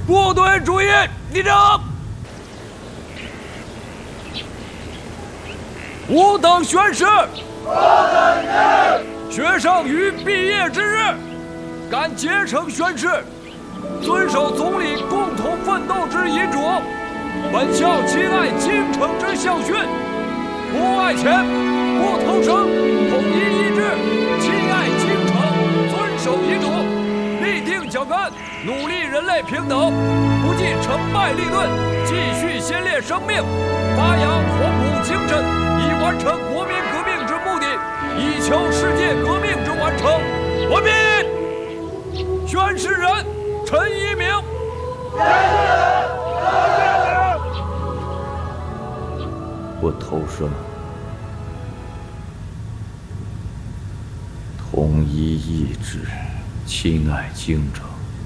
部队注意，立正。吾等宣誓，学生于毕业之日，敢竭诚宣誓，遵守总理共同奋斗之遗嘱，本校亲爱京城之校训，不爱钱，不偷生，统一意志，亲爱京城，遵守遗嘱，立定脚跟，努力人类平等，不计成败利钝，继续先烈生命，发扬黄埔精神，以完成国民革命之目的，以求世界革命之完成。完毕。宣誓人陈一鸣。 我投生，统一意志，亲爱京城。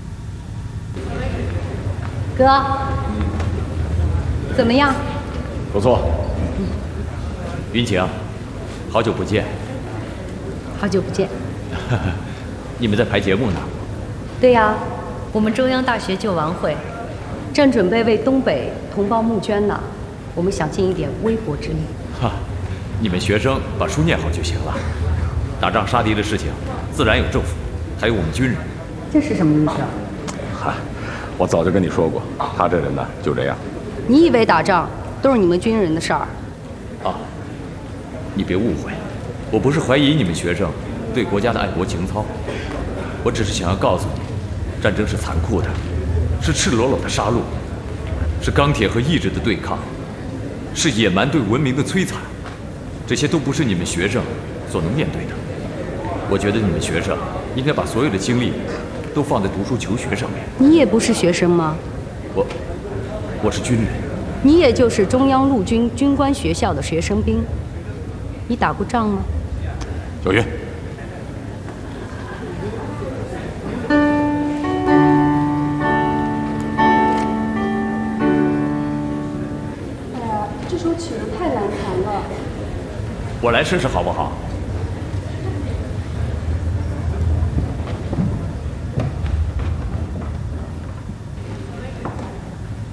哥，怎么样？ 不错。云晴，好久不见。 好久不见。 你们在排节目呢？ 对呀，我们中央大学救亡会正准备为东北同胞募捐呢，我们想尽一点微薄之力。 哈，你们学生把书念好就行了。打仗杀敌的事情，自然有政府，还有我们军人。 这是什么意思啊？ 嗨，我早就跟你说过，他这人呢就这样。 你以为打仗都是你们军人的事儿？ 啊，你别误会，我不是怀疑你们学生对国家的爱国情操，我只是想要告诉你，战争是残酷的，是赤裸裸的杀戮，是钢铁和意志的对抗，是野蛮对文明的摧残，这些都不是你们学生所能面对的。我觉得你们学生应该把所有的精力都放在读书求学上面。 你也不是学生吗？ 我是军人。 你也就是中央陆军军官学校的学生兵。你打过仗吗？ 小云， 这首曲子太难弹了。 我来试试好不好？